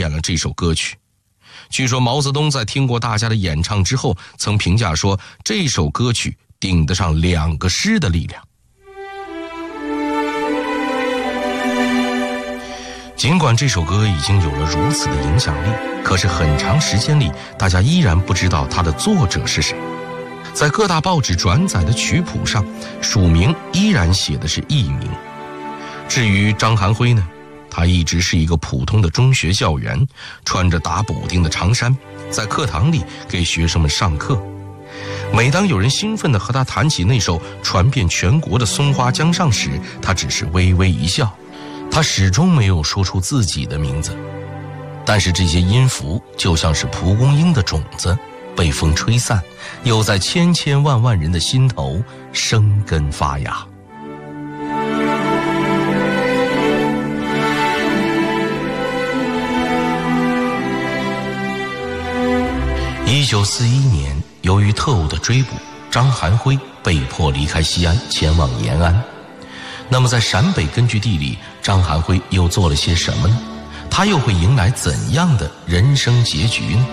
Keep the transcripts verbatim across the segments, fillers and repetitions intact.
演了这首歌曲。据说毛泽东在听过大家的演唱之后，曾评价说这首歌曲顶得上两个师的力量。尽管这首歌已经有了如此的影响力，可是很长时间里大家依然不知道它的作者是谁。在各大报纸转载的曲谱上，署名依然写的是艺名。至于张寒辉呢，他一直是一个普通的中学校园，穿着打补丁的长衫，在课堂里给学生们上课。每当有人兴奋地和他谈起那首传遍全国的《松花江上》时，他只是微微一笑。他始终没有说出自己的名字，但是这些音符就像是蒲公英的种子，被风吹散，又在千千万万人的心头生根发芽。一九四一年，由于特务的追捕，张寒辉被迫离开西安，前往延安。那么在陕北根据地里，张寒辉又做了些什么呢？他又会迎来怎样的人生结局呢？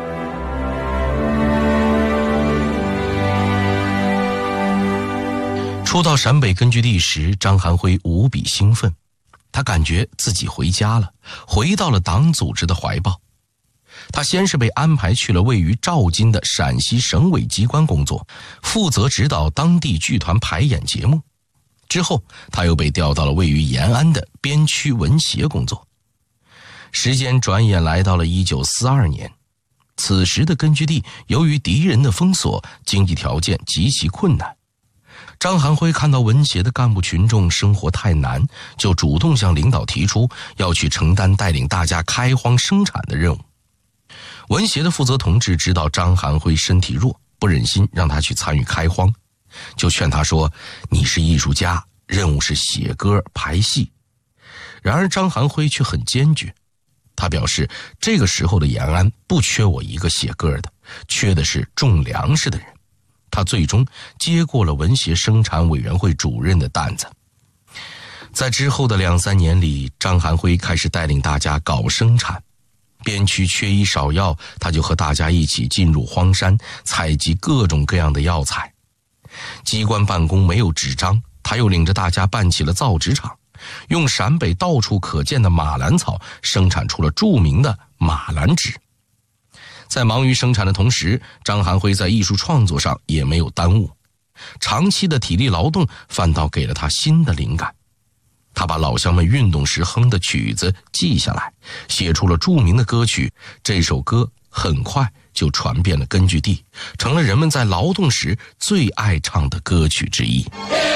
初到陕北根据地时，张寒辉无比兴奋，他感觉自己回家了，回到了党组织的怀抱。他先是被安排去了位于赵金的陕西省委机关工作，负责指导当地剧团排演节目。之后他又被调到了位于延安的边区文协工作。时间转眼来到了一九四二年，此时的根据地由于敌人的封锁，经济条件极其困难。张寒辉看到文协的干部群众生活太难，就主动向领导提出要去承担带领大家开荒生产的任务。文协的负责同志知道张寒辉身体弱，不忍心让他去参与开荒，就劝他说，你是艺术家，任务是写歌排戏。然而张寒辉却很坚决，他表示这个时候的延安不缺我一个写歌的，缺的是种粮食的人。他最终接过了文协生产委员会主任的担子。在之后的两三年里，张寒辉开始带领大家搞生产，边区缺医少药，他就和大家一起进入荒山，采集各种各样的药材。机关办公没有纸张，他又领着大家办起了造纸厂，用陕北到处可见的马兰草生产出了著名的马兰纸。在忙于生产的同时，张寒辉在艺术创作上也没有耽误，长期的体力劳动反倒给了他新的灵感。他把老乡们运动时哼的曲子记下来，写出了著名的歌曲。这首歌很快就传遍了根据地，成了人们在劳动时最爱唱的歌曲之一。